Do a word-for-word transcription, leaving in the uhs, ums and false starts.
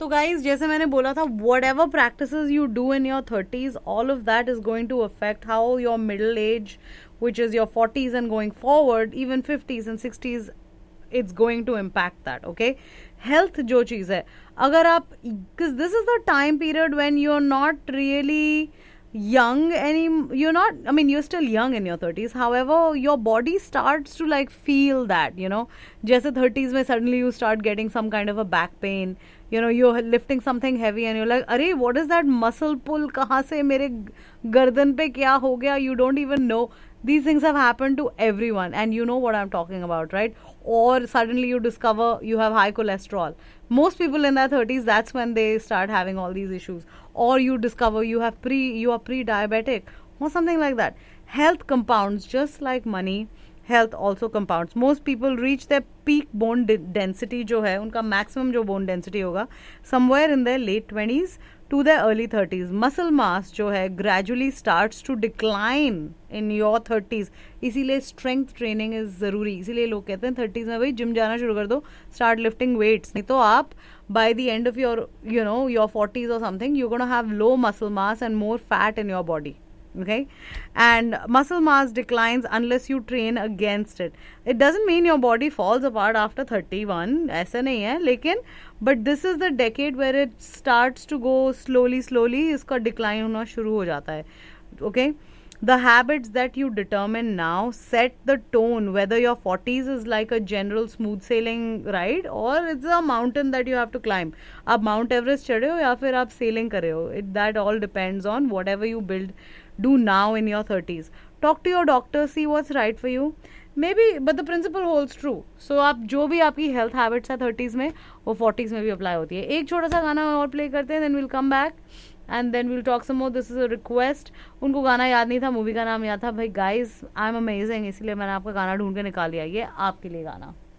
guys, जैसे मैंने बोला था, whatever practices you do in your thirties, all of that is going to affect how your middle age, which is your forties and going forward, even fifties and sixties, it's going to impact that. Okay, health जो चीज़ है, अगर आप, because this is the time period when you're not really young any, you're not, I mean you're still young in your thirties, however your body starts to like feel that, you know, जैसे thirties में suddenly you start getting some kind of a back pain, you know, you're lifting something heavy and you're like, अरे what is that muscle pull, कहाँ से मेरे गर्दन पे क्या हो गया, you don't even know. These things have happened to everyone and you know what I'm talking about, right? Or suddenly you discover you have high cholesterol. Most people in their thirties, that's when they start having all these issues. Or you discover you have pre you are pre-diabetic or something like that. Health compounds just like money. Health also compounds. Most people reach their peak bone density जो है उनका maximum जो bone density होगा somewhere in their late twenties to their early thirties. Muscle mass जो है gradually starts to decline in your thirties. इसीलिए strength training is ज़रूरी. इसीलिए लोग कहते हैं thirties में भाई जिम जाना शुरू कर दो, start lifting weights. नहीं तो आप by the end of your, you know, your forties or something, you're going to have low muscle mass and more fat in your body. Okay, and muscle mass declines unless you train against it. It doesn't mean your body falls apart after thirty-one, ऐसा नहीं है, लेकिन but this is the decade where it starts to go slowly slowly, इसका decline होना शुरू हो जाता है. Okay, the habits that you determine now set the tone whether your forties is like a general smooth sailing ride or it's a mountain that you have to climb. आप Mount Everest चढ़े हो या फिर आप sailing कर रहे हो, it that all depends on whatever you build do now in your thirties. Talk to your doctor, see what's right for you. Maybe, but the principle holds true. So आप जो भी आपकी health habits है thirties में, वो forties में भी apply होती है. एक छोटा सा गाना और play करते हैं, then we'll come back and then we'll talk some more. This is a request. उनको गाना याद नहीं था, मूवी का नाम याद था. भाई guys, I'm amazing, इसलिए मैंने आपका गाना ढूंढ के निकाल लिया. ये आपके लिए गाना.